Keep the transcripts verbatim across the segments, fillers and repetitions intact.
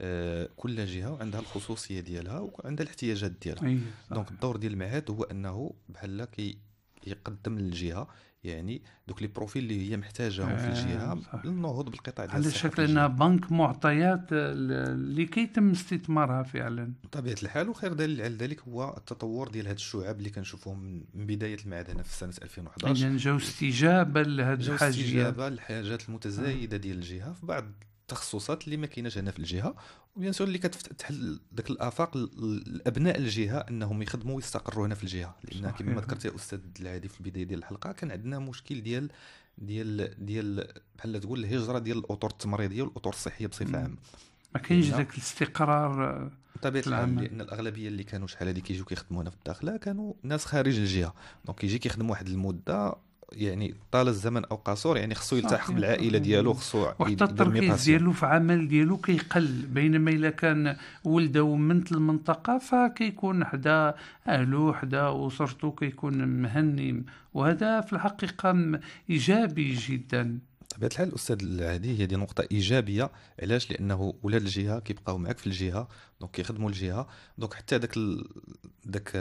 آه، كل جهه عندها الخصوصيه ديالها وعندها الاحتياجات ديالها. اي دونك صح. الدور ديال المعهد هو انه بحال كي يقدم للجهه يعني دوك لي بروفيل اللي هي محتاجاهم في آه الجهه صح. للنهوض بالقطاع ديال على الصحه في شكل انها الجهه. بنك معطيات لكي يتم استثمارها فعلا. بطبيعه الحال، وخير دليل على ذلك هو التطور ديال هاد الشعب اللي كنشوفوهم من من بدايه المعهد هنا في سنه ألفين وحداش. اذا جاو استجابه لهذه جاو الحاجيات. استجابه للحاجات آه. المتزايده ديال الجهه في بعض التخصصات اللي ما كايناش هنا في الجهه، وبيان سور اللي كتفتح داك الافاق لابناء الجهه انهم يخدموا ويستقروا هنا في الجهه. لان كما ما صحيح. ذكرت يا استاذ العادي في البدايه ديال الحلقه، كان عندنا مشكل ديال ديال ديال بحال تقول الهجره ديال الاطر التمريضيه والاطر الصحيه بصفه مم. عامه. ما كاينش لان ذاك الاستقرار آه، بطبيعه في الحال، العمل. لان الاغلبيه اللي كانوا شحال هادي كيجيو كيخدموا هنا في الداخله كانوا ناس خارج الجهه. دونك كيجي كيخدم واحد المده، يعني طال الزمن او قصور، يعني خصو يلتحق صحيح بالعائله صحيح. ديالو، خصو وحتى يدير التركيز ميطاسيون. ديالو في عمل ديالو كيقل، بينما الا كان ولده من المنطقه فكيكون حدا اهله حدا اسرته كيكون مهني، وهذا في الحقيقه م- ايجابي جدا. بطبيعه الحال الاستاذ العادي، هي دي نقطه ايجابيه. علاش؟ لانه ولاد الجهه كيبقاو معاك في الجهه، دونك كيخدموا الجهه. دونك حتى داك ال... داك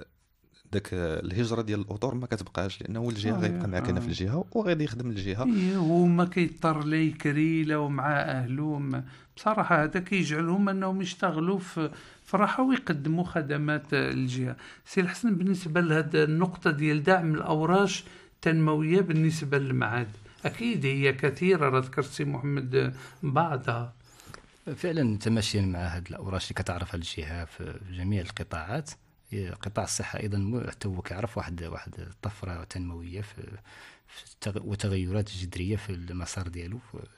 داك الهجره ديال الاطر ما كتبقاش، لانه الجهه غيبقى صحيح معاك هنا في آه. الجهه وغادي يخدم الجهه. ايه هو ما كيضطر لا يكري لا مع اهله ما- بصراحه هذا كيجعلهم انهم يشتغلوا في في راحه ويقدموا خدمات الجهه. سي الحسن، بالنسبه لهذه النقطه ديال دعم الاوراش التنمويه بالنسبه للمعاد، اكيد هي كثيره، راه ذكرت سي محمد بعضها. فعلا تماشيا مع هذه الأوراش اللي كتعرفها الجهة في جميع القطاعات. قطاع الصحة أيضا حتى هو كيعرف واحد واحد طفرة تنموية في في التغ- وتغيرات جذرية في المسار ديالو.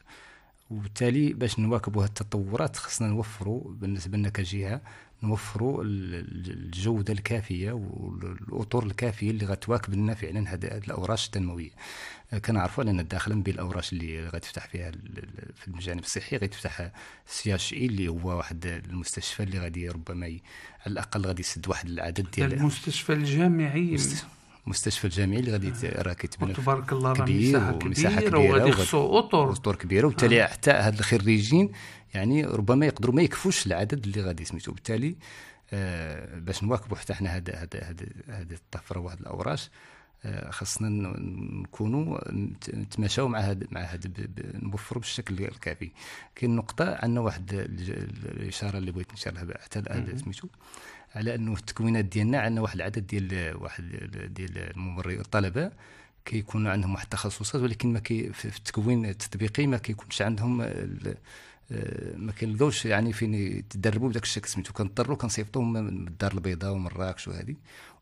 وبالتالي باش نواكبوا هذه التطورات خصنا نوفروا بالنسبة لنا كجهة، نوفروا ال- ال- الجودة الكافية والأطر الكافية اللي غتواكب لنا فعلا هذه الأوراش التنموية. كنعرفوا ان داخلا بين الاوراش اللي غتفتح فيها ال- ال- في الجانب الصحي غيتفتح سي اش اي اللي هو واحد المستشفى اللي غادي ربما ي- على الاقل غادي يسد واحد العدد ديال المستشفى الجامعي مست- المستشفى الجامعي اللي غادي يت- راه كيتبنى في- وتبارك الله راه كبير مساحه ومساحه كبيره كبيره وغادي وغادي خصو اطر. اسطور كبيره، وبالتالي حتى هاد الخريجين يعني ربما يقدروا ما يكفوش العدد اللي غادي سميتو. بالتالي آه باش نواكبوا حتى حنا هذا هذا هذا هذه الطفره وهاد الاوراش، آه، خاصنا ن- نكونوا نت- نتماشاو مع هذا مع هذا نوفروا بالشكل الكافي. كاين نقطه عندنا واحد الج- الاشاره اللي بغيت نشير لها حتى الان سميتو، على انه التكوينات ديالنا عندنا واحد العدد ديال واحد ديال الممرضين الطلبه كيكونوا عندهم واحد التخصصات، ولكن ما كي في في التكوين التطبيقي ما كيكونش عندهم ال- آه، ما كنلقاوش يعني فين يتدربوا بداك الشكل سميتو. كنضطروا كنصيفطوهم من الدار البيضاء ومن مراكش وهذه.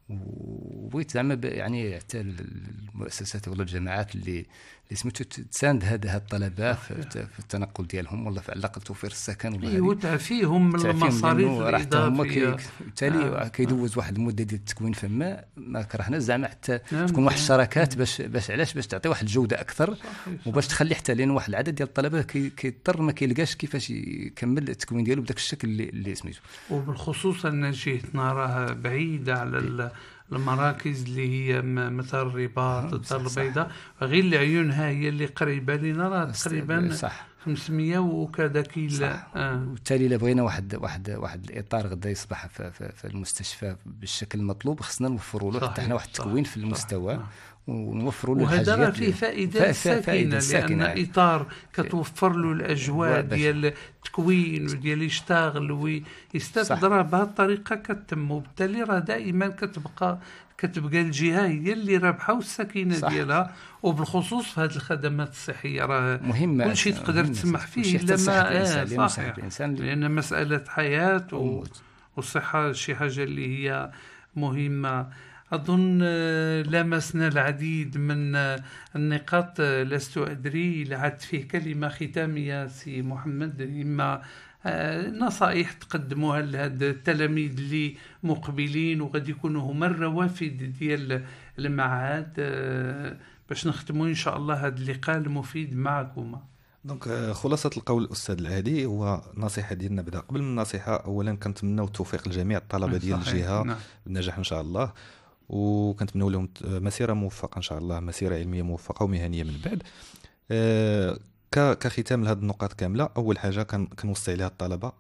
وبغيت زعما ب- يعني حتى المؤسسات ولا الجماعات اللي اللي سميتو تساند هاد هاد الطلبه في, في التنقل ديالهم، ولا في على الاقل توفير السكن ولا ايوه هذه. تعفيهم من تعرفين المصاريف لأنه راه حتى هما الاضافيه. كي- بالتالي آه، كيدوز واحد المده ديال التكوين فما ما كرهنا زعما حتى نعم، تكون واحد نعم. الشراكات باش باش علاش باش تعطي واحد الجوده اكثر، صحيح، وباش تخلي حتى لان واحد العدد ديال الطلبه كي- كيضطر ما كيلقاش كيفاش يكمل التكوين ديالو بداك الشكل اللي, اللي سميتو. وبالخصوص أن جهتنا راها بعيدة على ال- المراكز اللي هي م- مثل الرباط، آه، الدار صح، صح. البيضاء، غير العيونها هي اللي قريبة لنا، راه تقريبا صح خمسمية وكذا كيلو. صح. آه. وبالتالي الا بغينا واحد واحد واحد الاطار غدا يصبح في, في, في المستشفى بالشكل المطلوب، خصنا نوفروا له صحيح، حتى حنا واحد صح، التكوين في صح، المستوى آه. ونوفروا له وهذا راه الحاجيات فيه اللي- فائدة فا- فا- الساكنة، فائدة لأن الساكنة. إطار كتوفر له الأجواء باش- ديال التكوين وديال يشتغل ويستافد، صح. راه بهذه الطريقة كتم، وبالتالي راه دائما كتبقى كتبقى الجهة هي اللي رابحة والسكينة صح. ديالها، وبالخصوص في هذه الخدمات الصحية راه مهمة كل شيء تقدر مهمة. تسمح كل فيه شيء إلا حتى ما صحة الإنسان، آه لأنه صحيح، صحة الإنسان اللي- لأن مسألة حياة و... وموت. والصحة شي حاجة اللي هي مهمة. أظن آه، لمسنا العديد من آه، النقاط. آه، لست أدري لعد فيه كلمة ختامية سي محمد، إما آه، نصائح تقدموها لهاد التلاميذ اللي مقبلين وغادي يكونوا هما الروافد ديال المعهد، آه، باش نختموا إن شاء الله هذا اللقاء المفيد معكم. دونك آه، خلاصة القول الأستاذ العادي هو نصيحة ديالنا بدا قبل من النصيحة. أولا كنتمناو التوفيق لجميع الطلبة ديال صحيح، الجهة نعم. بالنجاح إن شاء الله، وكنتمنوا لهم مسيرة موفقة إن شاء الله، مسيرة علمية موفقة ومهنية من بعد. آه، ك- كختام لهذه النقاط كاملة، أول حاجة كان كنوصي عليها الطلبة